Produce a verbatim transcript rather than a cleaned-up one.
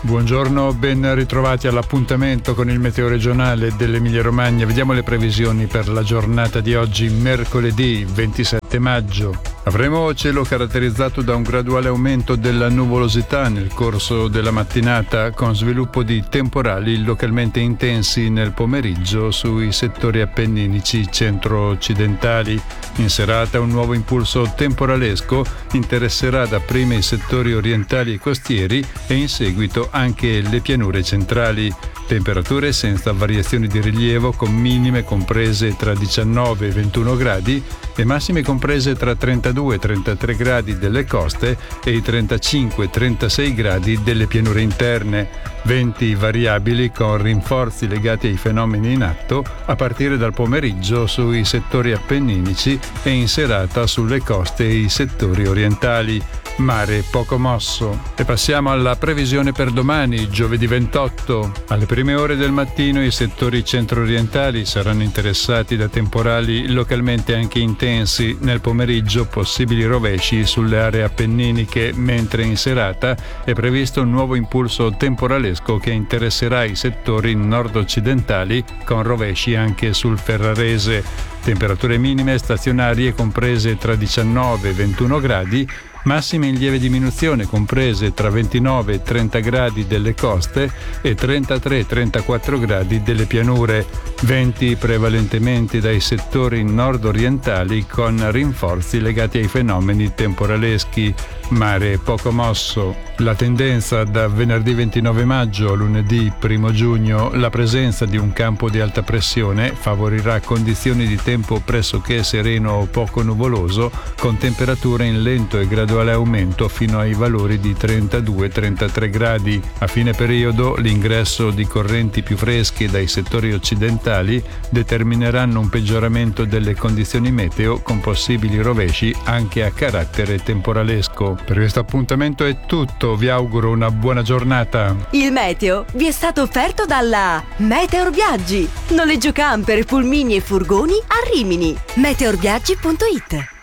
Buongiorno, ben ritrovati all'appuntamento con il meteo regionale dell'Emilia Romagna. Vediamo le previsioni per la giornata di oggi, mercoledì ventisette maggio. Avremo cielo caratterizzato da un graduale aumento della nuvolosità nel corso della mattinata, con sviluppo di temporali localmente intensi nel pomeriggio sui settori appenninici centro-occidentali. In serata un nuovo impulso temporalesco interesserà dapprima i settori orientali e costieri e in seguito anche le pianure centrali. Temperature senza variazioni di rilievo, con minime comprese tra diciannove e ventuno gradi e massime comprese tra trentadue e trentatré gradi delle coste e i trentacinque trentasei gradi delle pianure interne. Venti variabili con rinforzi legati ai fenomeni in atto a partire dal pomeriggio sui settori appenninici e in serata sulle coste e i settori orientali. Mare poco mosso. E passiamo alla previsione per domani, giovedì ventotto. Alle prime ore del mattino i settori centro-orientali saranno interessati da temporali localmente anche intensi. Nel pomeriggio possibili rovesci sulle aree appenniniche, mentre in serata è previsto un nuovo impulso temporalesco che interesserà i settori nord-occidentali, con rovesci anche sul Ferrarese. Temperature minime stazionarie comprese tra diciannove e ventuno gradi, massime in lieve diminuzione comprese tra ventinove e trenta gradi delle coste e trentatré trentaquattro gradi delle pianure. Venti prevalentemente dai settori nord-orientali con rinforzi legati ai fenomeni temporaleschi. Mare poco mosso. La tendenza da venerdì ventinove maggio a lunedì primo giugno, la presenza di un campo di alta pressione favorirà condizioni di tempo pressoché sereno o poco nuvoloso, con temperature in lento e graduale aumento fino ai valori di trentadue trentatré gradi. A fine periodo l'ingresso di correnti più fresche dai settori occidentali determineranno un peggioramento delle condizioni meteo, con possibili rovesci anche a carattere temporalesco. Per questo appuntamento è tutto, vi auguro una buona giornata. Il meteo vi è stato offerto dalla Meteor Viaggi. Noleggio camper, pulmini e furgoni a Rimini. meteor viaggi punto it